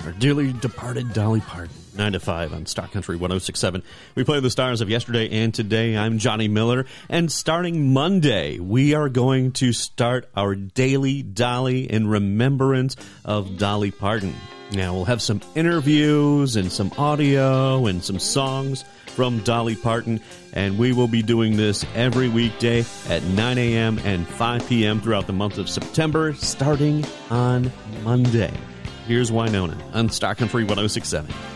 our dearly departed Dolly Parton. 9 to 5 on Star Country 106.7. We play the stars of yesterday and today. I'm Johnny Miller. And starting Monday, we are going to start our daily Dolly in remembrance of Dolly Parton. Now, we'll have some interviews and some audio and some songs from Dolly Parton. And we will be doing this every weekday at 9 a.m. and 5 p.m. throughout the month of September, starting on Monday. Here's Wynonna on Star Country 106.7.